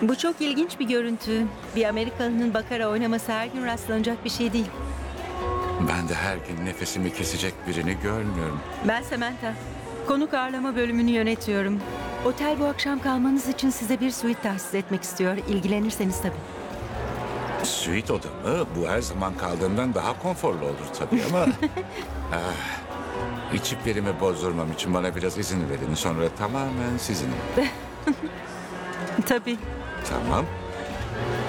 Bu çok ilginç bir görüntü. Bir Amerikalının bakara oynaması her gün rastlanacak bir şey değil. Ben de her gün nefesimi kesecek birini görmüyorum. Ben Samantha. Konuk ağırlama bölümünü yönetiyorum. Otel bu akşam kalmanız için size bir suite tahsis etmek istiyor. İlgilenirseniz tabii. Suite oda mı? Bu her zaman kaldığımdan daha konforlu olur tabii ama... İçiplerimi bozdurmam için bana biraz izin verin. Sonra tamamen sizinim. Tabii. Tamam.